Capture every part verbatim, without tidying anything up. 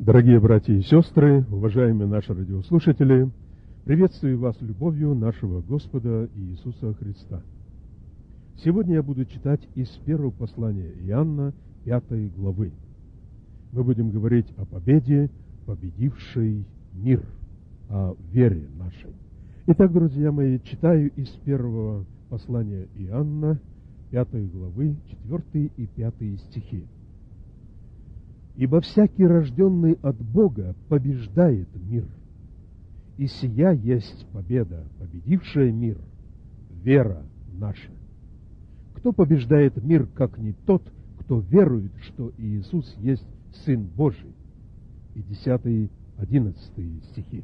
Дорогие братья и сестры, уважаемые наши радиослушатели, приветствую вас любовью нашего Господа Иисуса Христа. Сегодня я буду читать из первого послания Иоанна, пятой главы. Мы будем говорить о победе, победившей мир, о вере нашей. Итак, друзья мои, читаю из первого послания Иоанна, пятой главы, четвёртый и пятый стихи. «Ибо всякий, рожденный от Бога, побеждает мир. И сия есть победа, победившая мир, вера наша. Кто побеждает мир, как не тот, кто верует, что Иисус есть Сын Божий?» И десятый, одиннадцатый стихи.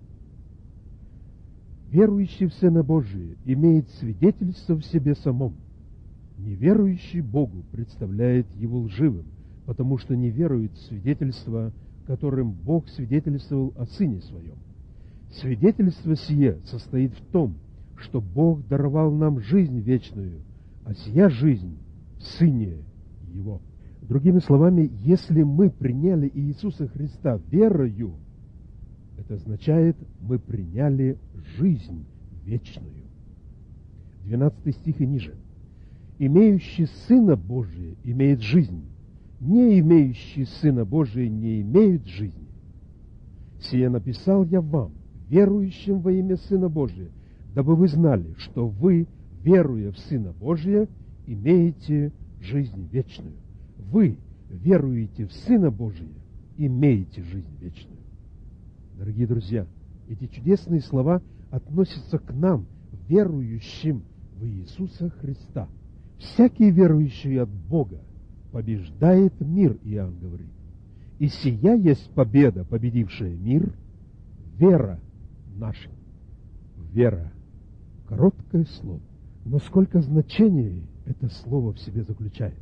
«Верующий в Сына Божия имеет свидетельство в себе самом. Неверующий Богу представляет его лживым, потому что не верует в свидетельство, которым Бог свидетельствовал о Сыне Своем. Свидетельство сие состоит в том, что Бог даровал нам жизнь вечную, а сия жизнь в Сыне Его». Другими словами, если мы приняли Иисуса Христа верою, это означает, мы приняли жизнь вечную. двенадцатый стих и ниже. «Имеющий Сына Божия имеет жизнь, не имеющий Сына Божия не имеют жизни. Сие написал я вам, верующим во имя Сына Божия, дабы вы знали, что вы, веруя в Сына Божия, имеете жизнь вечную». Вы веруете в Сына Божия, имеете жизнь вечную. Дорогие друзья, эти чудесные слова относятся к нам, верующим в Иисуса Христа. Всякий верующий от Бога побеждает мир, Иоанн говорит. И сия есть победа, победившая мир, вера наша. Вера. Короткое слово, но сколько значений это слово в себе заключает.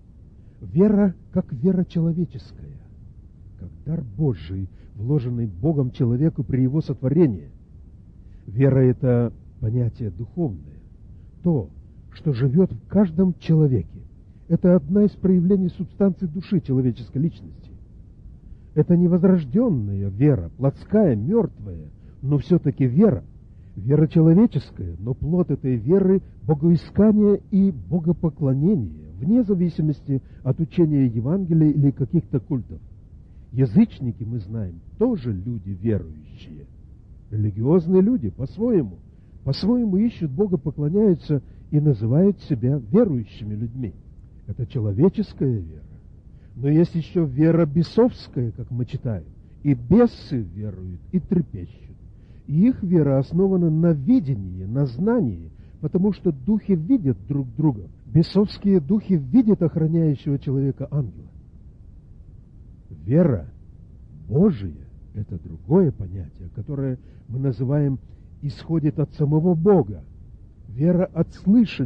Вера, как вера человеческая, как дар Божий, вложенный Богом человеку при его сотворении. Вера — это понятие духовное, то, что живет в каждом человеке. Это одна из проявлений субстанции души человеческой личности. Это невозрожденная вера, плотская, мертвая, но все-таки вера. Вера человеческая, но плод этой веры – богоискание и богопоклонение, вне зависимости от учения Евангелия или каких-то культов. Язычники, мы знаем, тоже люди верующие. Религиозные люди по-своему, по-своему ищут Бога, поклоняются и называют себя верующими людьми. Это человеческая вера. Но есть еще вера бесовская, как мы читаем. И бесы веруют, и трепещут. И их вера основана на видении, на знании, потому что духи видят друг друга. Бесовские духи видят охраняющего человека ангела. Вера Божия – это другое понятие, которое мы называем «исходит от самого Бога». Вера от слышания.